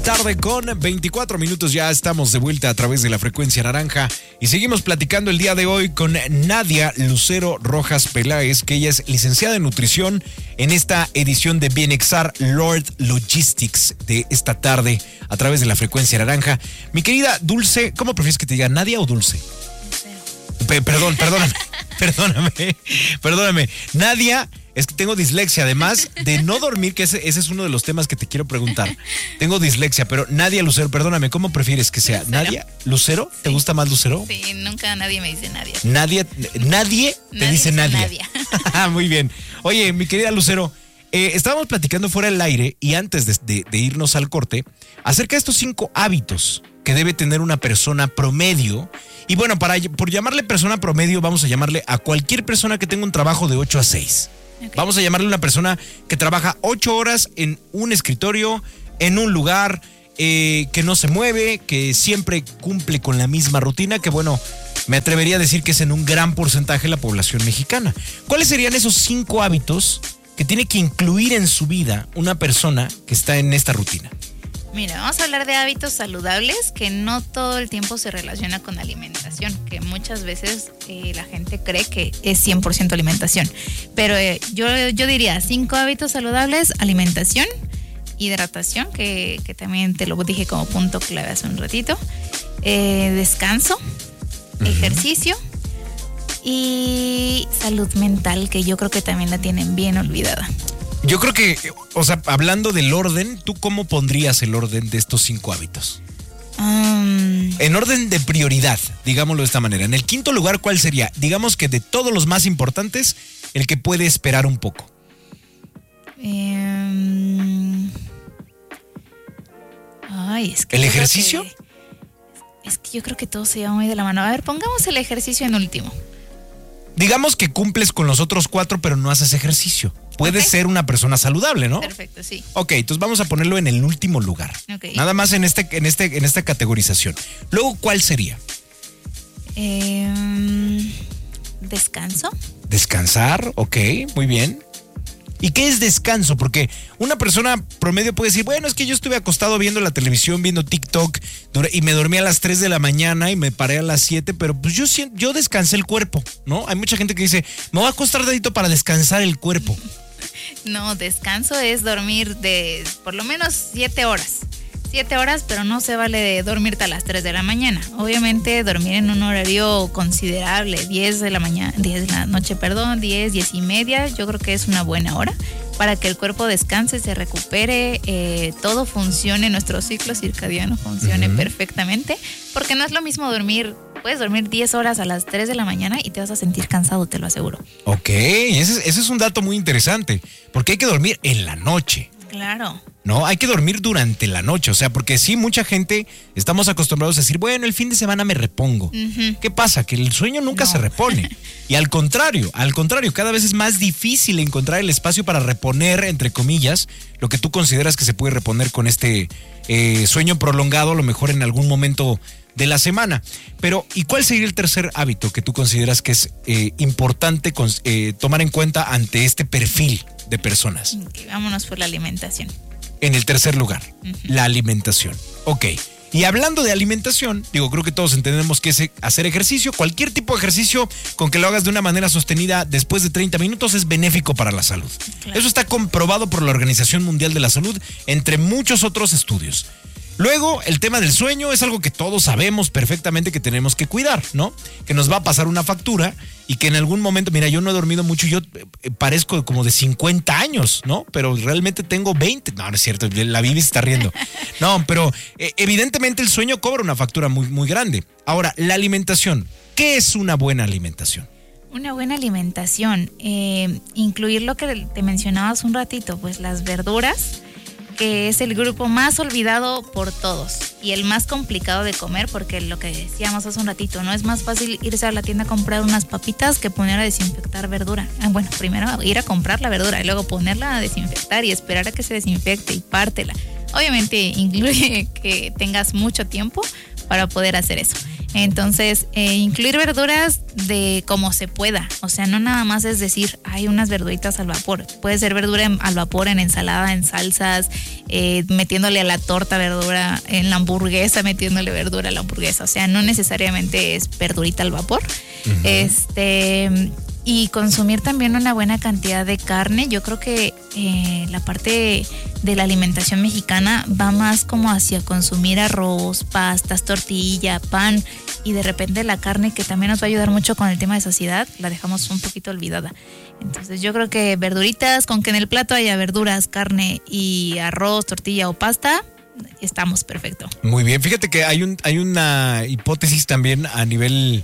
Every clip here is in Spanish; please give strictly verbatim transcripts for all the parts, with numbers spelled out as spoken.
Tarde con veinticuatro minutos, ya estamos de vuelta a través de la frecuencia naranja y seguimos platicando el día de hoy con Nadia Lucero Rojas Peláez, que ella es licenciada en nutrición, en esta edición de Bienexar Lord Logistics de esta tarde a través de la frecuencia naranja. Mi querida Dulce, ¿cómo prefieres que te diga, Nadia o Dulce? Pe- perdón, perdóname, perdóname, perdóname. Nadia, es que tengo dislexia, además de no dormir, que ese, ese es uno de los temas que te quiero preguntar. Tengo dislexia, pero Nadia Lucero, perdóname, ¿cómo prefieres que sea? Lucero. ¿Nadia Lucero? ¿Te Sí. gusta más Lucero? Sí, nunca nadie me dice Nadia. Nadie, nadie te Nadie dice dice Nadia. Nadia. Muy bien. Oye, mi querida Lucero, eh, estábamos platicando fuera del aire y antes de, de, de irnos al corte acerca de estos cinco hábitos que debe tener una persona promedio. Y bueno, para, por llamarle persona promedio, vamos a llamarle a cualquier persona que tenga un trabajo de ocho a seis. Okay. Vamos a llamarle a una persona que trabaja ocho horas en un escritorio, en un lugar, eh, que no se mueve, que siempre cumple con la misma rutina, que bueno, me atrevería a decir que es en un gran porcentaje la población mexicana. ¿Cuáles serían esos cinco hábitos que tiene que incluir en su vida una persona que está en esta rutina? Mira, vamos a hablar de hábitos saludables que no todo el tiempo se relaciona con alimentación, que muchas veces eh, la gente cree que es cien por ciento alimentación. Pero eh, yo, yo diría cinco hábitos saludables: alimentación, hidratación, que, que también te lo dije como punto clave hace un ratito, eh, descanso, uh-huh. ejercicio y salud mental, que yo creo que también la tienen bien olvidada. Yo creo que, o sea, hablando del orden, ¿tú cómo pondrías el orden de estos cinco hábitos? Um, en orden de prioridad, digámoslo de esta manera. En el quinto lugar, ¿cuál sería? Digamos que de todos los más importantes, el que puede esperar un poco. Um, ay, es que ¿El ejercicio? Que, es que yo creo que todo se lleva muy de la mano. A ver, pongamos el ejercicio en último. Digamos que cumples con los otros cuatro, pero no haces ejercicio. Puedes okay. ser una persona saludable, ¿no? Perfecto, sí. Ok, entonces vamos a ponerlo en el último lugar. Okay. Nada más en este, en este, en esta categorización. Luego, ¿cuál sería? Eh, descanso. Descansar, ok, muy bien. ¿Y qué es descanso? Porque una persona promedio puede decir, bueno, es que yo estuve acostado viendo la televisión, viendo TikTok y me dormí a las tres de la mañana y me paré a las siete, pero pues yo, yo descansé el cuerpo, ¿no? Hay mucha gente que dice, me voy a acostar dedito para descansar el cuerpo. No, descanso es dormir de por lo menos siete horas. Siete horas, pero no se vale de dormirte a las tres de la mañana. Obviamente dormir en un horario considerable, diez de la mañana, diez de la noche, perdón, diez, diez y media, yo creo que es una buena hora para que el cuerpo descanse, se recupere, eh, todo funcione, nuestro ciclo circadiano funcione uh-huh. perfectamente, porque no es lo mismo dormir, puedes dormir diez horas a las tres de la mañana y te vas a sentir cansado, te lo aseguro. Ok, ese, ese es un dato muy interesante, porque hay que dormir en la noche. Claro. No, hay que dormir durante la noche, o sea, porque sí, mucha gente estamos acostumbrados a decir, bueno, el fin de semana me repongo. Uh-huh. ¿Qué pasa? Que el sueño nunca no. se repone. Y al contrario, al contrario, cada vez es más difícil encontrar el espacio para reponer, entre comillas, lo que tú consideras que se puede reponer con este eh, sueño prolongado, a lo mejor en algún momento de la semana. Pero, ¿y cuál sería el tercer hábito que tú consideras que es eh, importante con, eh, tomar en cuenta ante este perfil de personas? Okay, vámonos por la alimentación. En el tercer lugar, uh-huh. la alimentación. Ok. Y hablando de alimentación, digo, creo que todos entendemos que es hacer ejercicio, cualquier tipo de ejercicio, con que lo hagas de una manera sostenida después de treinta minutos, es benéfico para la salud. Claro. Eso está comprobado por la Organización Mundial de la Salud, entre muchos otros estudios. Luego, el tema del sueño es algo que todos sabemos perfectamente que tenemos que cuidar, ¿no? Que nos va a pasar una factura y que en algún momento, mira, yo no he dormido mucho, yo parezco como de cincuenta años, ¿no? Pero realmente tengo veinte. No, no es cierto, la Vivi se está riendo. No, pero eh, evidentemente el sueño cobra una factura muy, muy grande. Ahora, la alimentación. ¿Qué es una buena alimentación? Una buena alimentación, eh, incluir lo que te mencionabas un ratito, pues las verduras, que es el grupo más olvidado por todos y el más complicado de comer, porque lo que decíamos hace un ratito, no es más fácil irse a la tienda a comprar unas papitas que poner a desinfectar verdura. Ah, bueno, primero ir a comprar la verdura y luego ponerla a desinfectar y esperar a que se desinfecte y pártela. Obviamente incluye que tengas mucho tiempo para poder hacer eso. Entonces, eh, incluir verduras de como se pueda. O sea, no nada más es decir, hay unas verduritas al vapor. Puede ser verdura en, al vapor en ensalada, en salsas, eh, metiéndole a la torta verdura, en la hamburguesa, metiéndole verdura a la hamburguesa. O sea, no necesariamente es verdurita al vapor. Uh-huh. Este... Y consumir también una buena cantidad de carne. Yo creo que eh, la parte de la alimentación mexicana va más como hacia consumir arroz, pastas, tortilla, pan, y de repente la carne, que también nos va a ayudar mucho con el tema de saciedad, la dejamos un poquito olvidada. Entonces yo creo que verduritas, con que en el plato haya verduras, carne y arroz, tortilla o pasta, estamos perfecto. Muy bien, fíjate que hay un hay una hipótesis también a nivel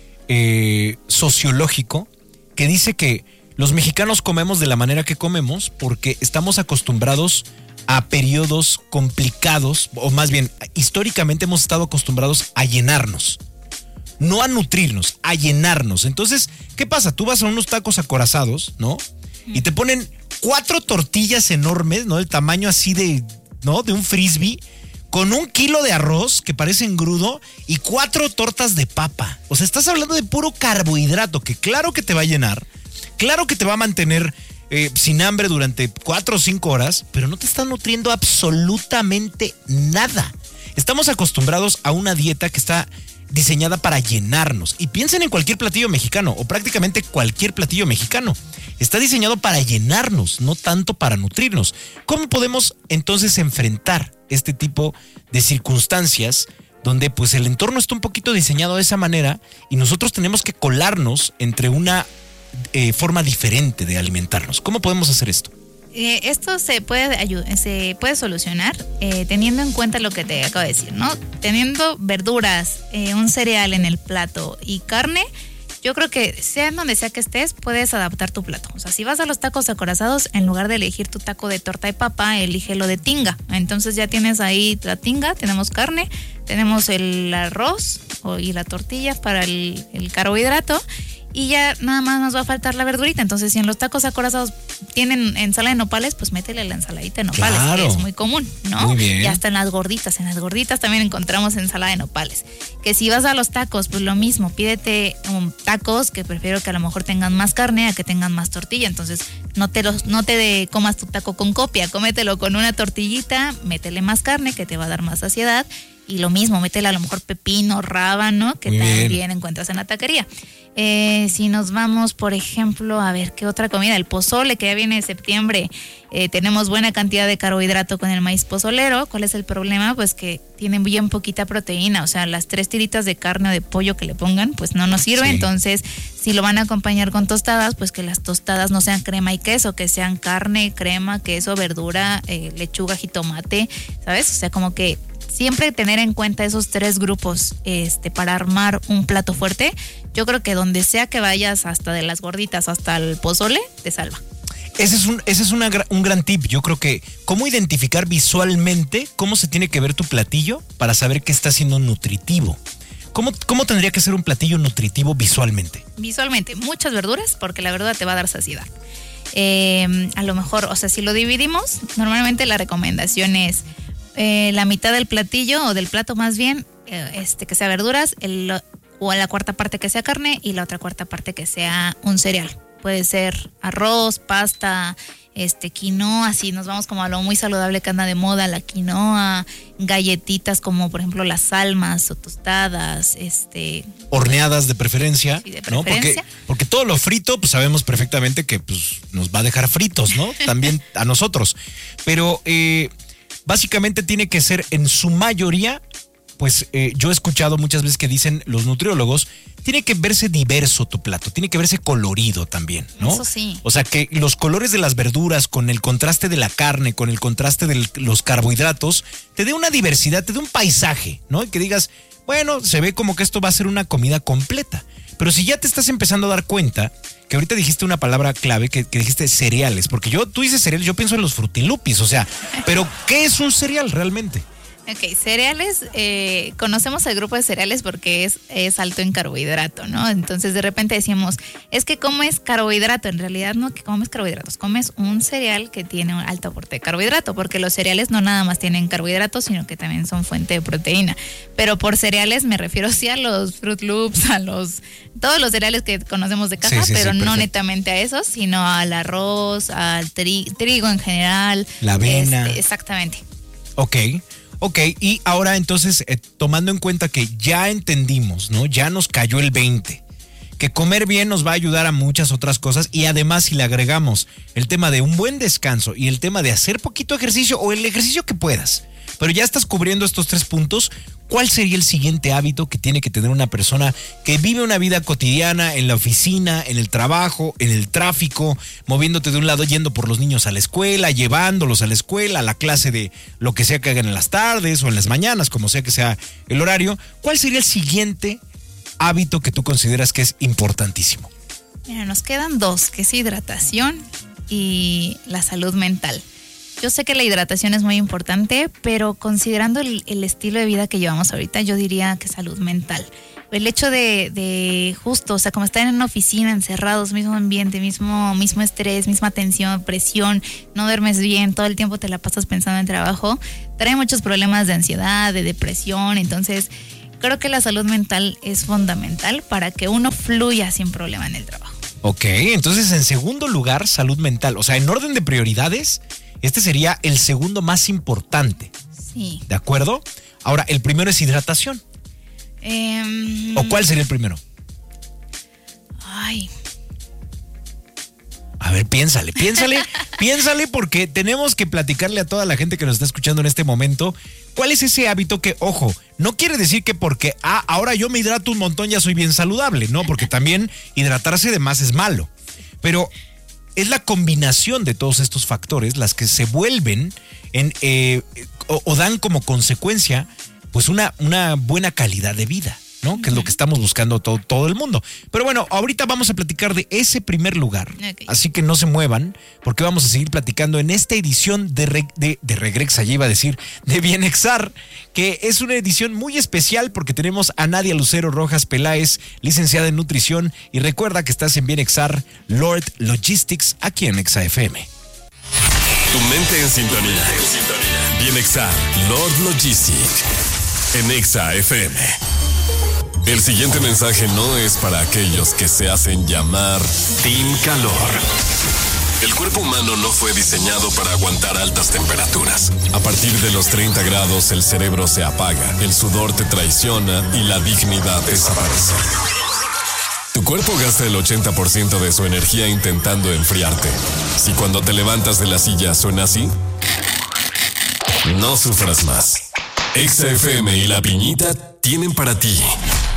eh, sociológico, que dice que los mexicanos comemos de la manera que comemos porque estamos acostumbrados a periodos complicados, o más bien, históricamente hemos estado acostumbrados a llenarnos, no a nutrirnos, a llenarnos. Entonces, ¿qué pasa? Tú vas a unos tacos acorazados, ¿no? Y te ponen cuatro tortillas enormes, ¿no? Del tamaño así de, ¿no? De un frisbee, con un kilo de arroz que parece engrudo y cuatro tortas de papa. O sea, estás hablando de puro carbohidrato, que claro que te va a llenar, claro que te va a mantener eh, sin hambre durante cuatro o cinco horas, pero no te está nutriendo absolutamente nada. Estamos acostumbrados a una dieta que está diseñada para llenarnos. Y piensen en cualquier platillo mexicano, o prácticamente cualquier platillo mexicano. Está diseñado para llenarnos, no tanto para nutrirnos. ¿Cómo podemos entonces enfrentar este tipo de circunstancias donde pues el entorno está un poquito diseñado de esa manera y nosotros tenemos que colarnos entre una eh, forma diferente de alimentarnos? ¿Cómo podemos hacer esto? Eh, esto se puede ayudar, se puede solucionar eh, teniendo en cuenta lo que te acabo de decir, ¿no? Teniendo verduras, eh, un cereal en el plato y carne. Yo creo que sea en donde sea que estés, puedes adaptar tu plato. O sea, si vas a los tacos acorazados, en lugar de elegir tu taco de torta de papa, elígelo de tinga. Entonces ya tienes ahí la tinga, tenemos carne, tenemos el arroz y la tortilla para el, el carbohidrato, y ya nada más nos va a faltar la verdurita. Entonces, si en los tacos acorazados tienen ensalada de nopales, pues métele la ensaladita de nopales, claro, que es muy común, ¿no? Muy bien. Y hasta en las gorditas, en las gorditas también encontramos ensalada de nopales. Que si vas a los tacos, pues lo mismo, pídete um, tacos que prefiero que a lo mejor tengan más carne a que tengan más tortilla. Entonces, no te los, no te de, comas tu taco con copia, cómetelo con una tortillita, métele más carne que te va a dar más saciedad. Y lo mismo, métele a lo mejor pepino, rábano, que muy también bien encuentras en la taquería. Eh, si nos vamos, por ejemplo, a ver qué otra comida, el pozole, que ya viene de septiembre, eh, tenemos buena cantidad de carbohidrato con el maíz pozolero. ¿Cuál es el problema? Pues que tienen bien poquita proteína, o sea, las tres tiritas de carne o de pollo que le pongan, pues no nos sirve. Sí. Entonces, si lo van a acompañar con tostadas, pues que las tostadas no sean crema y queso, que sean carne, crema, queso, verdura, eh, lechuga, jitomate, ¿sabes? O sea, como que siempre tener en cuenta esos tres grupos este, para armar un plato fuerte. Yo creo que donde sea que vayas, hasta de las gorditas hasta el pozole, te salva. Ese es un, ese es una, un gran tip. Yo creo que cómo identificar visualmente cómo se tiene que ver tu platillo para saber que está siendo nutritivo. ¿Cómo, cómo tendría que ser un platillo nutritivo visualmente? Visualmente, muchas verduras, porque la verdura te va a dar saciedad. Eh, a lo mejor, o sea, si lo dividimos, normalmente la recomendación es Eh, la mitad del platillo, o del plato más bien, eh, este que sea verduras, el, o la cuarta parte que sea carne y la otra cuarta parte que sea un cereal. Puede ser arroz, pasta, este quinoa, si nos vamos como a lo muy saludable que anda de moda, la quinoa, galletitas como por ejemplo las almas o tostadas, este horneadas de preferencia, sí, de ¿no? preferencia. Porque, porque todo lo frito, pues sabemos perfectamente que pues, nos va a dejar fritos, ¿no? También a nosotros. Pero eh, básicamente tiene que ser en su mayoría, pues eh, yo he escuchado muchas veces que dicen los nutriólogos, tiene que verse diverso tu plato, tiene que verse colorido también, ¿no? Eso sí. O sea, que los colores de las verduras con el contraste de la carne, con el contraste de los carbohidratos, te dé una diversidad, te dé un paisaje, ¿no? Y que digas, bueno, se ve como que esto va a ser una comida completa. Pero si ya te estás empezando a dar cuenta, que ahorita dijiste una palabra clave, que, que dijiste cereales, porque yo, tú dices cereales, yo pienso en los frutilupis, o sea, pero ¿qué es un cereal realmente? Ok, cereales, eh, conocemos el grupo de cereales porque es, es alto en carbohidrato, ¿no? Entonces de repente decimos, es que comes carbohidrato, en realidad no que comes carbohidratos, comes un cereal que tiene un alto aporte de carbohidrato, porque los cereales no nada más tienen carbohidratos, sino que también son fuente de proteína. Pero por cereales me refiero sí a los Fruit Loops, a los, todos los cereales que conocemos de casa, sí, sí, pero sí, no netamente a esos, sino al arroz, al tri, trigo en general. La avena. Este, exactamente. Ok. Ok, y ahora entonces, eh, tomando en cuenta que ya entendimos, ¿no? Ya nos cayó el veinte, que comer bien nos va a ayudar a muchas otras cosas y además si le agregamos el tema de un buen descanso y el tema de hacer poquito ejercicio o el ejercicio que puedas, pero ya estás cubriendo estos tres puntos, ¿cuál sería el siguiente hábito que tiene que tener una persona que vive una vida cotidiana en la oficina, en el trabajo, en el tráfico, moviéndote de un lado, yendo por los niños a la escuela, llevándolos a la escuela, a la clase de lo que sea que hagan en las tardes o en las mañanas, como sea que sea el horario? ¿Cuál sería el siguiente hábito que tú consideras que es importantísimo? Mira, nos quedan dos, que es hidratación y la salud mental. Yo sé que la hidratación es muy importante, pero considerando el, el estilo de vida que llevamos ahorita, yo diría que salud mental. El hecho de, de justo, o sea, como estar en una oficina, encerrados, mismo ambiente, mismo, mismo estrés, misma tensión, presión, no duermes bien, todo el tiempo te la pasas pensando en trabajo, trae muchos problemas de ansiedad, de depresión. Entonces, creo que la salud mental es fundamental para que uno fluya sin problema en el trabajo. Ok, entonces en segundo lugar, salud mental. O sea, en orden de prioridades, este sería el segundo más importante. Sí. ¿De acuerdo? Ahora, el primero es hidratación. Eh, ¿O cuál sería el primero? Ay. A ver, piénsale, piénsale, piénsale porque tenemos que platicarle a toda la gente que nos está escuchando en este momento cuál es ese hábito que, ojo, no quiere decir que porque ah, ahora yo me hidrato un montón ya soy bien saludable, ¿no? Porque también hidratarse de más es malo. Pero es la combinación de todos estos factores las que se vuelven en, eh, o, o dan como consecuencia pues una, una buena calidad de vida, ¿no? Uh-huh. Que es lo que estamos buscando todo, todo el mundo. Pero bueno, ahorita vamos a platicar de ese primer lugar. Okay. Así que no se muevan, porque vamos a seguir platicando en esta edición de, Re, de, de Regrexa, ya iba a decir, de Bienexar, que es una edición muy especial porque tenemos a Nadia Lucero Rojas Peláez, licenciada en nutrición, y recuerda que estás en Bienexar Lord Logistics, aquí en Exa F M. Tu mente en sintonía. En sintonía. Bienexar Lord Logistics en Exa F M. El siguiente mensaje no es para aquellos que se hacen llamar Team Calor. El cuerpo humano no fue diseñado para aguantar altas temperaturas. A partir de los treinta grados el cerebro se apaga, el sudor te traiciona y la dignidad desaparece. Tu cuerpo gasta el ochenta por ciento de su energía intentando enfriarte. Si cuando te levantas de la silla suena así, no sufras más. Exa F M y La Piñita tienen para ti